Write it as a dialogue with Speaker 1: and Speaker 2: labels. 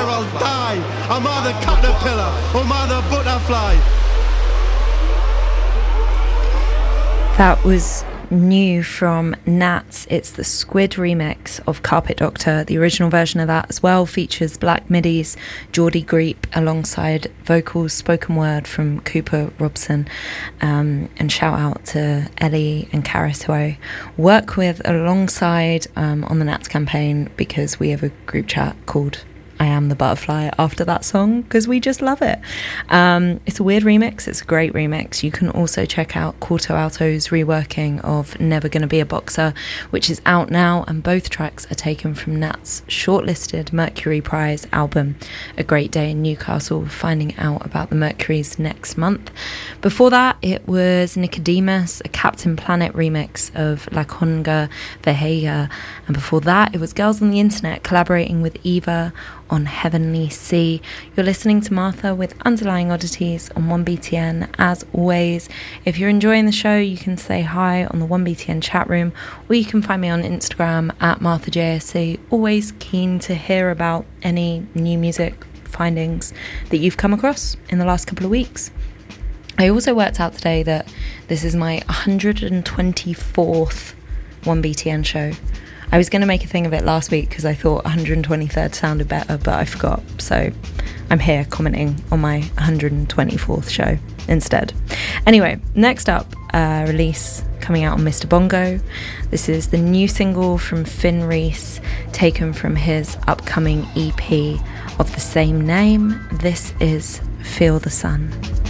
Speaker 1: sparrows die. Am I the caterpillar or am I the butterfly?
Speaker 2: That was new from Nats. It's the Squid remix of Carpet Doctor. The original version of that as well features Black Midis, Geordie Greep, alongside vocals, spoken word from Cooper Robson. And shout out to Ellie and Karis, who I work with alongside on the Nats campaign, because we have a group chat called I Am the Butterfly after that song, because we just love it. It's a weird remix. It's a great remix. You can also check out Quarto Alto's reworking of Never Gonna Be a Boxer, which is out now, and both tracks are taken from Nat's shortlisted Mercury Prize album, A Great Day in Newcastle, finding out about the Mercury's next month. Before that, it was Nicodemus, a Captain Planet remix of La Conga Vejega, and before that, it was Girls on the Internet collaborating with Eva on Heavenly Sea. You're listening to Martha with Underlying Oddities on 1BTN. As always, if you're enjoying the show, you can say hi on the 1BTN chat room, or you can find me on Instagram at MarthaJSC. Always keen to hear about any new music findings that you've come across in the last couple of weeks. I also worked out today that this is my 124th 1BTN show. I was going to make a thing of it last week because I thought 123rd sounded better, but I forgot. So I'm here commenting on my 124th show instead. Anyway, next up, release coming out on Mr. Bongo. This is the new single from Finn Reese, taken from his upcoming EP of the same name. This is Feel the Sun.